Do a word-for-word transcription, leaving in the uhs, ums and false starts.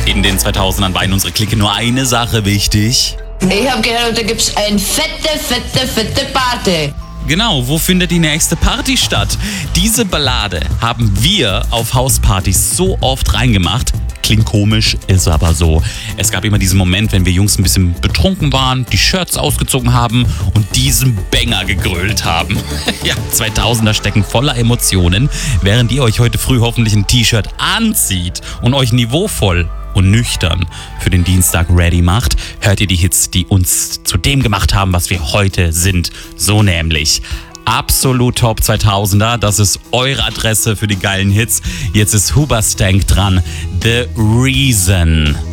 In den zweitausendern war in unserer Clique nur eine Sache wichtig. Ich habe gehört, da gibt's eine fette, fette, fette Party. Genau, wo findet die nächste Party statt? Diese Ballade haben wir auf Hauspartys so oft reingemacht. Klingt komisch, ist aber so. Es gab immer diesen Moment, wenn wir Jungs ein bisschen betrunken waren, die Shirts ausgezogen haben und diesen Banger gegrölt haben. Ja, zweitausender stecken voller Emotionen. Während ihr euch heute früh hoffentlich ein T-Shirt anzieht und euch niveauvoll und nüchtern für den Dienstag ready macht, hört ihr die Hits, die uns zu dem gemacht haben, was wir heute sind. So nämlich absolut Top zweitausender. Das ist eure Adresse für die geilen Hits. Jetzt ist Hoobastank dran. The Reason.